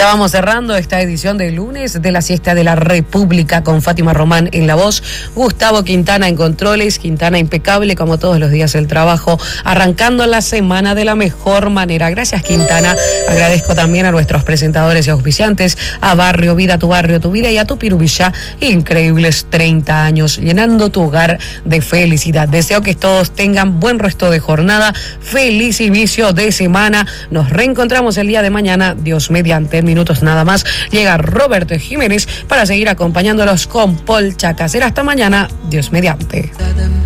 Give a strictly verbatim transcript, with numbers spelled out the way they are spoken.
Ya vamos cerrando esta edición de lunes de la Siesta de la República con Fátima Román en la voz, Gustavo Quintana en controles, Quintana impecable como todos los días el trabajo, arrancando la semana de la mejor manera. Gracias, Quintana. Agradezco también a nuestros presentadores y auspiciantes, a Barrio Vida, tu barrio, tu vida, y a tu Pirubilla, increíbles treinta años, llenando tu hogar de felicidad. Deseo que todos tengan buen resto de jornada, feliz inicio de semana. Nos reencontramos el día de mañana, Dios mediante. En minutos nada más llega Roberto Jiménez para seguir acompañándolos con Paul Chaca. Será hasta mañana, Dios mediante.